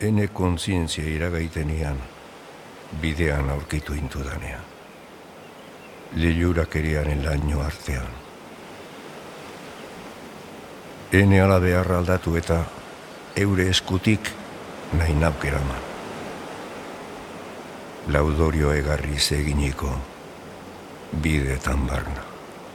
Ene kontzientzia iragaitenian, bidean aurkitu intudanean. Lilurakeriaren laino artean. Ene ala beharra aldatu eta eure eskutik nahi naukeraman. Laudorio egarriz eginiko bideetan barna.